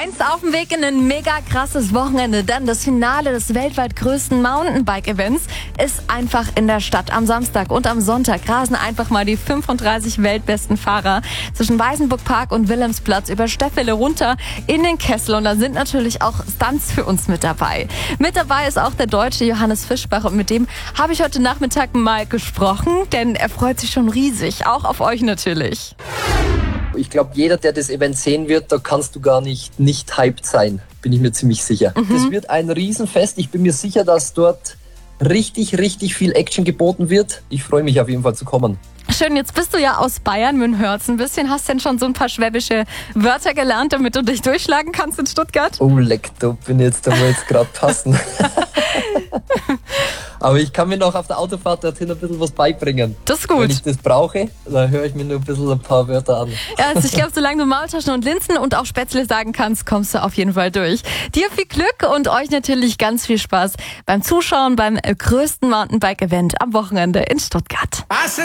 Einst auf dem Weg in ein mega krasses Wochenende, denn das Finale des weltweit größten Mountainbike-Events ist einfach in der Stadt. Am Samstag und am Sonntag rasen einfach mal die 35 weltbesten Fahrer zwischen Weißenburg-Park und Wilhelmsplatz über Steffele runter in den Kessel. Und da sind natürlich auch Stunts für uns mit dabei. Mit dabei ist auch der Deutsche Johannes Fischbach und mit dem habe ich heute Nachmittag mal gesprochen, denn er freut sich schon riesig, auch auf euch natürlich. Ich glaube, jeder, der das Event sehen wird, da kannst du gar nicht hyped sein, bin ich mir ziemlich sicher. Das wird ein Riesenfest. Ich bin mir sicher, dass dort richtig viel Action geboten wird. Ich freue mich auf jeden Fall zu kommen. Schön, jetzt bist du ja aus Bayern, Münhörz ein bisschen. Hast denn schon so ein paar schwäbische Wörter gelernt, damit du dich durchschlagen kannst in Stuttgart? Oh, leck, da bin ich jetzt, da muss ich jetzt gerade passen. Aber ich kann mir noch auf der Autofahrt dorthin ein bisschen was beibringen. Das ist gut. Wenn ich das brauche, dann höre ich mir nur ein paar Wörter an. Ja, also ich glaube, solange du Maultaschen und Linsen und auch Spätzle sagen kannst, kommst du auf jeden Fall durch. Dir viel Glück und euch natürlich ganz viel Spaß beim Zuschauen beim größten Mountainbike-Event am Wochenende in Stuttgart.